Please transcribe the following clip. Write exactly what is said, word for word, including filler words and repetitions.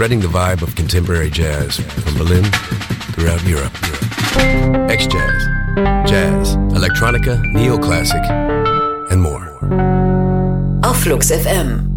spreading the vibe of contemporary jazz from Berlin throughout Europe. X-Jazz, Jazz, Electronica, Neoclassic, and more. Auf Flux F M.